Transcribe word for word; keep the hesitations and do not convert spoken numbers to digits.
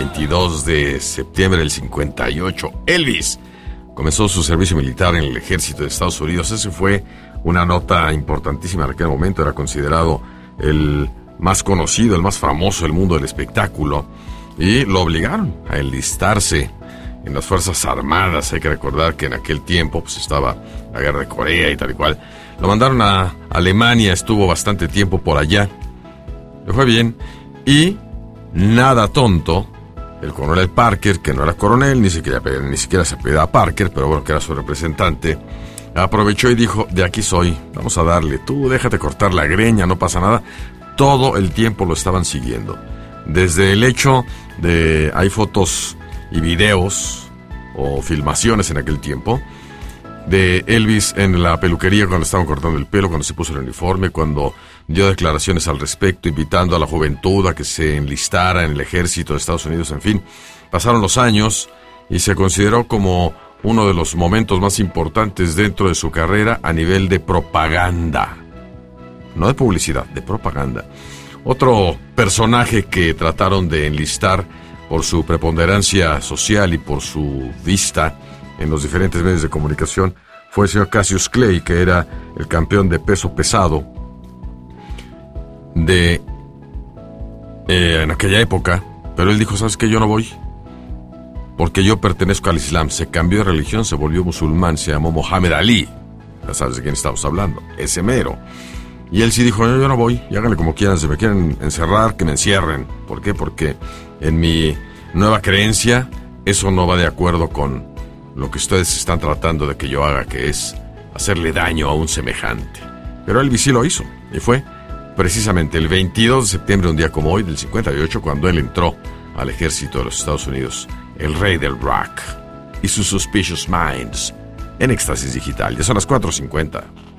veintidós de septiembre del cincuenta y ocho, Elvis comenzó su servicio militar en el ejército de Estados Unidos. Ese fue una nota importantísima en aquel momento. Era considerado el más conocido, el más famoso del mundo del espectáculo. Y lo obligaron a enlistarse en las Fuerzas Armadas. Hay que recordar que en aquel tiempo pues, estaba la guerra de Corea y tal y cual. Lo mandaron a Alemania, estuvo bastante tiempo por allá. Le fue bien. Y nada tonto, el coronel Parker, que no era coronel, ni siquiera, ni siquiera se apellidaba Parker, pero bueno, que era su representante, aprovechó y dijo, de aquí soy, vamos a darle, tú déjate cortar la greña, no pasa nada. Todo el tiempo lo estaban siguiendo. Desde el hecho de, hay fotos y videos, o filmaciones en aquel tiempo, de Elvis en la peluquería cuando estaban cortando el pelo, cuando se puso el uniforme, cuando dio declaraciones al respecto, invitando a la juventud a que se enlistara en el ejército de Estados Unidos, en fin. Pasaron los años y se consideró como uno de los momentos más importantes dentro de su carrera a nivel de propaganda. No de publicidad, de propaganda. Otro personaje que trataron de enlistar por su preponderancia social y por su vista en los diferentes medios de comunicación fue el señor Cassius Clay, que era el campeón de peso pesado de eh, en aquella época. Pero él dijo, ¿sabes qué? Yo no voy porque yo pertenezco al Islam. Se cambió de religión, se volvió musulmán, se llamó Muhammad Ali. Ya sabes de quién estamos hablando, ese mero. Y él sí dijo, yo, yo no voy, y háganle como quieran, si me quieren encerrar, que me encierren. ¿Por qué? Porque en mi nueva creencia eso no va de acuerdo con lo que ustedes están tratando de que yo haga, que es hacerle daño a un semejante. Pero Elvis sí lo hizo, y fue precisamente el veintidós de septiembre, un día como hoy, del cincuenta y ocho, cuando él entró al ejército de los Estados Unidos, el rey del rock y sus Suspicious Minds, en Éxtasis Digital. Ya son las cuatro cincuenta.